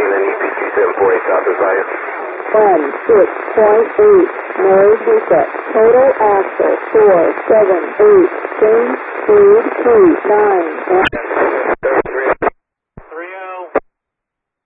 and EPC 748 South advisor. 16.8, Mary Bishop, total axle 478, change speed 39.